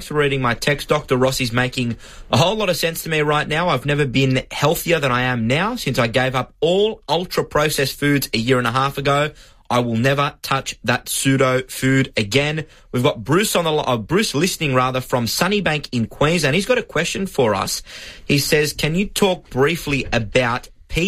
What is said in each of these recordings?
for reading my text. Dr. Rossi's making a whole lot of sense to me right now. I've never been healthier than I am now since I gave up all ultra-processed foods a year and a half ago. I will never touch that pseudo food again. We've got Bruce Bruce listening from Sunnybank in Queensland. He's got a question for us. He says, can you talk briefly about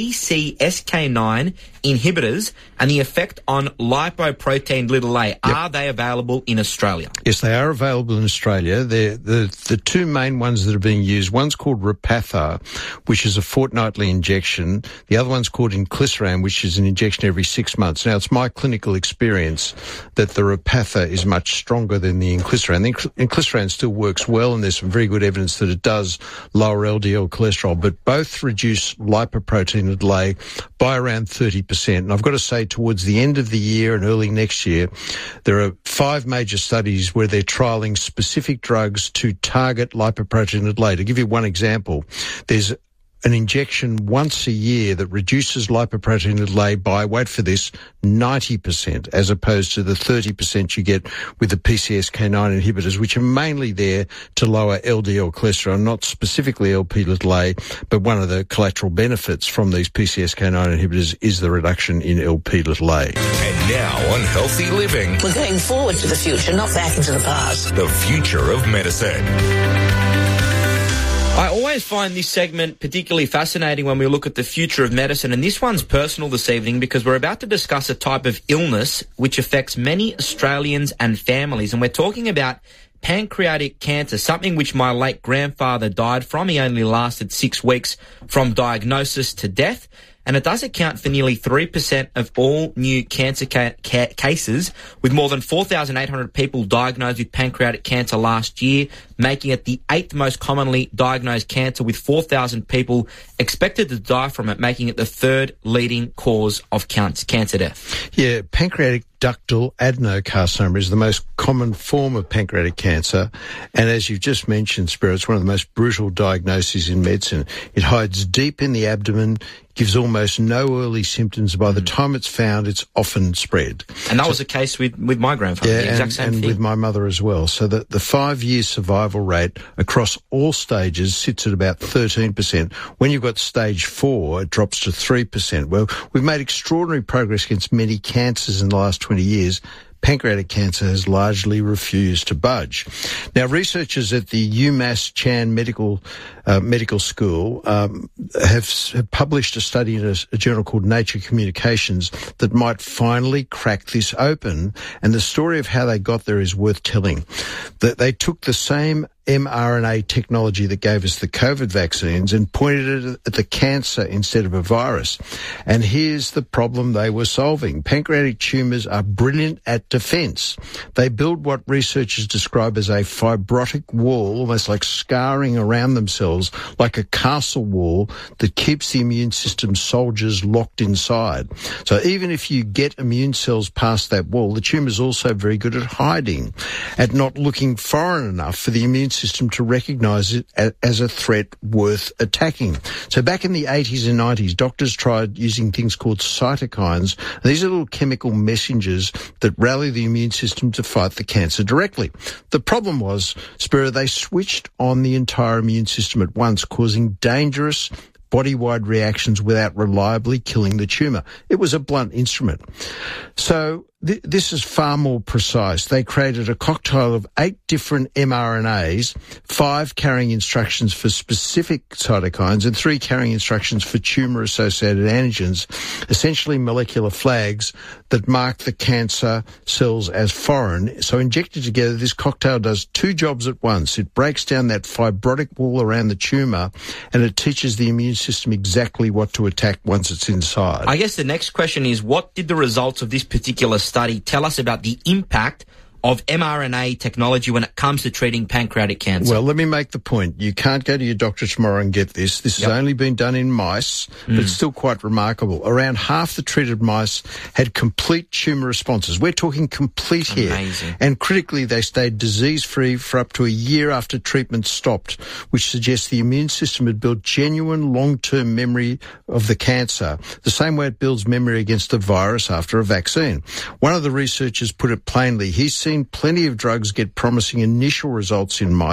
PCSK9 inhibitors and the effect on lipoprotein little a. Are they available in Australia? Yes, they are available in Australia. They're the two main ones that are being used. One's called Repatha, which is a fortnightly injection. The other one's called Inclisiran, which is an injection every 6 months. Now, it's my clinical experience that the Repatha is much stronger than the Inclisiran. The Inclisiran still works well, and there's some very good evidence that it does lower LDL cholesterol, but both reduce lipoprotein little a by around 30%. And I've got to say, towards the end of the year and early next year, there are 5 major studies where they're trialling specific drugs to target lipoprotein little a. To give you one example, there's an injection once a year that reduces lipoprotein little a by, wait for this, 90%, as opposed to the 30% you get with the PCSK9 inhibitors, which are mainly there to lower LDL cholesterol, not specifically LP little a, but one of the collateral benefits from these PCSK9 inhibitors is the reduction in LP little a. And now on Healthy Living, we're going forward to the future, not back into the past. The future of medicine. I always find this segment particularly fascinating when we look at the future of medicine, and this one's personal this evening because we're about to discuss a type of illness which affects many Australians and families, and we're talking about pancreatic cancer, something which my late grandfather died from. He only lasted 6 weeks from diagnosis to death, and it does account for nearly 3% of all new cancer cases, with more than 4,800 people diagnosed with pancreatic cancer last year, making it the 8th most commonly diagnosed cancer, with 4,000 people expected to die from it, making it the 3rd leading cause of cancer death. Yeah, pancreatic ductal adenocarcinoma is the most common form of pancreatic cancer, and as you've just mentioned, Spiro, it's one of the most brutal diagnoses in medicine. It hides deep in the abdomen, gives almost no early symptoms. By the time it's found, it's often spread. And that was the case with my grandfather, yeah, the exact same thing. And with my mother as well. So the 5-year survival rate across all stages sits at about 13%. When you've got stage 4, it drops to 3%. Well, we've made extraordinary progress against many cancers in the last 20 years. Pancreatic cancer has largely refused to budge. Now, researchers at the UMass Chan Medical School have published a study in a journal called Nature Communications that might finally crack this open, and the story of how they got there is worth telling. That they took the same mRNA technology that gave us the COVID vaccines and pointed it at the cancer instead of a virus. And here's the problem they were solving. Pancreatic tumours are brilliant at defence. They build what researchers describe as a fibrotic wall, almost like scarring around themselves, like a castle wall that keeps the immune system soldiers locked inside. So even if you get immune cells past that wall, the tumour's also very good at hiding, at not looking foreign enough for the immune system to recognise it as a threat worth attacking. So back in the 80s and 90s, doctors tried using things called cytokines. These are little chemical messengers that rally the immune system to fight the cancer directly. The problem was, Spiro, they switched on the entire immune system at once, causing dangerous body-wide reactions without reliably killing the tumour. It was a blunt instrument. So this is far more precise. They created a cocktail of 8 different mRNAs, 5 carrying instructions for specific cytokines and 3 carrying instructions for tumour-associated antigens, essentially molecular flags that mark the cancer cells as foreign. So injected together, this cocktail does 2 jobs at once. It breaks down that fibrotic wall around the tumour, and it teaches the immune system exactly what to attack once it's inside. I guess the next question is, what did the results of this particular study tell us about the impact of mRNA technology when it comes to treating pancreatic cancer? Well, let me make the point. You can't go to your doctor tomorrow and get this. This has only been done in mice, but it's still quite remarkable. Around half the treated mice had complete tumour responses. We're talking complete here. Amazing. And critically, they stayed disease-free for up to a year after treatment stopped, which suggests the immune system had built genuine long-term memory of the cancer, the same way it builds memory against a virus after a vaccine. One of the researchers put it plainly. He's seen seen plenty of drugs get promising initial results in mice